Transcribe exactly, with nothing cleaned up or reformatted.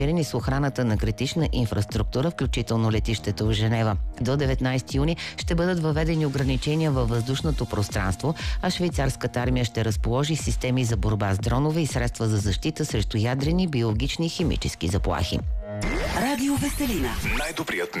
с охраната на критична инфраструктура, включително летището в Женева. До деветнайсети юни ще бъдат въведени ограничения във въздушното пространство, а швейцарската армия ще разположи системи за борба с дронове и средства за защита срещу ядрени, биологични и химически заплахи. Радио Веселина. Най-добрият